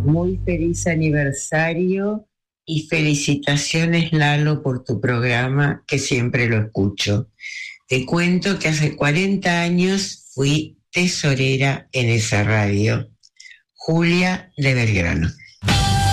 Muy feliz aniversario y felicitaciones, Lalo, por tu programa, que siempre lo escucho. Te cuento que hace 40 años fui tesorera en esa radio, Julia de Belgrano.